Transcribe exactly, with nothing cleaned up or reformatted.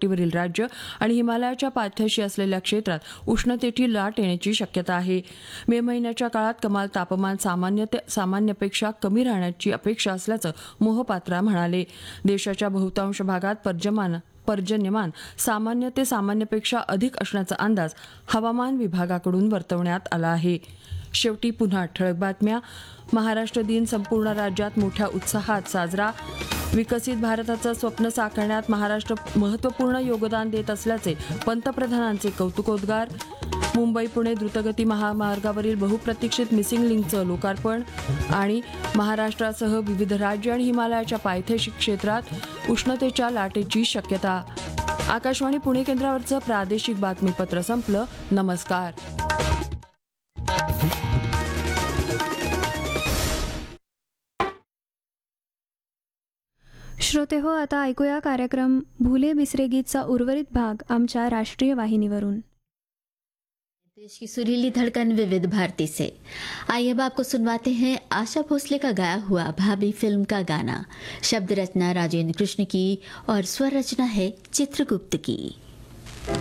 किनारपट्टीवरील राज्य आणि हिमालयाच्या पायथ्याशी असलेल्या क्षेत्रात उष्णतेची लाट येण्याची शक्यता आहे. मे महिन्याच्या काळात कमाल तापमान सामान्य ते सामान्यपेक्षा कमी राहण्याची अपेक्षा असल्याचं मोहपात्रा म्हणाले. देशाच्या बहुतांश भागात पर्जन्यमान पर्जन्यमान सामान्य ते सामान्यपेक्षा अधिक असण्याचा अंदाज हवामान विभागाकडून वर्तवण्यात आला आहे. शेवटी पुन्हा ठळक बातम्या. महाराष्ट्र दिन संपूर्ण राज्यात मोठ्या उत्साहात साजरा. विकसित भारताचं स्वप्न साकारण्यात महाराष्ट्र महत्त्वपूर्ण योगदान देत असल्याचे पंतप्रधानांचे कौतुकोद्गार. मुंबई पुणे द्रुतगती महामार्गावरील बहुप्रतीक्षित मिसिंग लिंकचं लोकार्पण. आणि महाराष्ट्रासह विविध राज्य आणि हिमालयाच्या पायथ्याशी क्षेत्रात उष्णतेच्या लाटेची शक्यता. आकाशवाणी पुणे केंद्रावरचं प्रादेशिक बातमीपत्र संपलं. नमस्कार. श्रोते हो, आता ऐकूया कार्यक्रम भूले बिसरे गीतचा उर्वरित भाग आमच्या राष्ट्रीय वाहिनीवरून. देश की सुरीली धड़कन विविध भारती से आइए अब आपको सुनवाते हैं आशा भोसले का गाया हुआ भाभी फिल्म का गाना. शब्द रचना राजेंद्र कृष्ण की और स्वर रचना है चित्रगुप्त की.